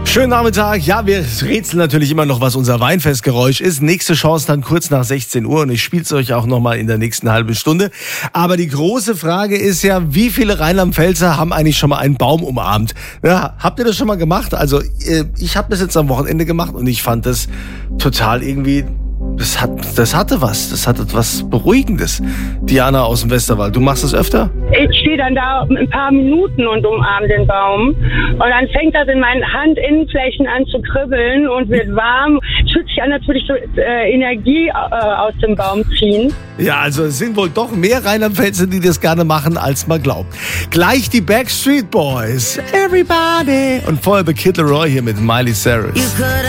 Schönen Nachmittag. Ja, wir rätseln natürlich immer noch, was unser Weinfestgeräusch ist. Nächste Chance dann kurz nach 16 Uhr und ich spiele es euch auch nochmal in der nächsten halben Stunde. Aber die große Frage ist ja, wie viele Rheinland-Pfälzer haben eigentlich schon mal einen Baum umarmt? Ja, habt ihr das schon mal gemacht? Also ich habe das jetzt am Wochenende gemacht und ich fand das total irgendwie... Das hatte was Beruhigendes. Diana aus dem Westerwald, du machst das öfter? Ich stehe dann da ein paar Minuten und umarme den Baum. Und dann fängt das in meinen Handinnenflächen an zu kribbeln und wird warm. Es fühlt sich an, als würde ich so Energie aus dem Baum ziehen. Ja, also es sind wohl doch mehr Rheinland-Pfälzer, die das gerne machen, als man glaubt. Gleich die Backstreet Boys. Everybody. Und vorher The Kid Laroi hier mit Miley Cyrus.